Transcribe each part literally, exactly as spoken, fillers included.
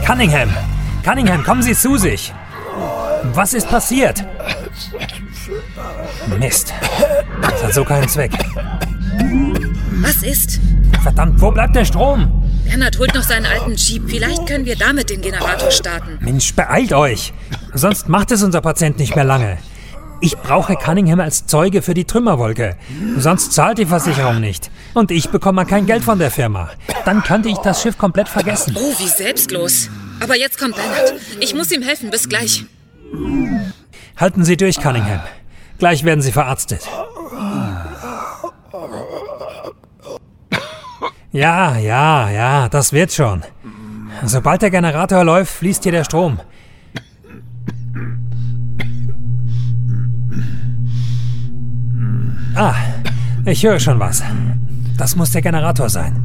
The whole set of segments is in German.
Cunningham! Cunningham, kommen Sie zu sich! Was ist passiert? Mist. Das hat so keinen Zweck. Was ist? Verdammt, wo bleibt der Strom? Bernhard holt noch seinen alten Jeep. Vielleicht können wir damit den Generator starten. Mensch, beeilt euch! Sonst macht es unser Patient nicht mehr lange. Ich brauche Cunningham als Zeuge für die Trümmerwolke. Sonst zahlt die Versicherung nicht. Und ich bekomme kein Geld von der Firma. Dann könnte ich das Schiff komplett vergessen. Oh, wie selbstlos. Aber jetzt kommt Bernhard. Ich muss ihm helfen. Bis gleich. Halten Sie durch, Cunningham. Gleich werden Sie verarztet. Ja, ja, ja, das wird schon. Sobald der Generator läuft, fließt hier der Strom. Ah, ich höre schon was. Das muss der Generator sein.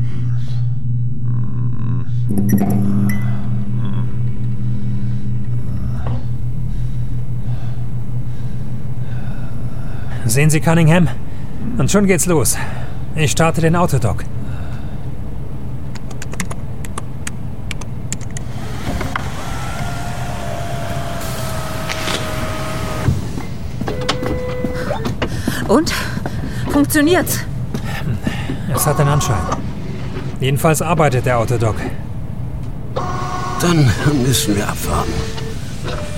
Sehen Sie, Cunningham? Und schon geht's los. Ich starte den Autodock. Und? Funktioniert's? Es hat den Anschein. Jedenfalls arbeitet der Autodock. Dann müssen wir abfahren.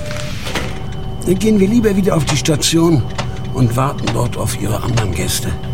Dann gehen wir lieber wieder auf die Station und warten dort auf Ihre anderen Gäste.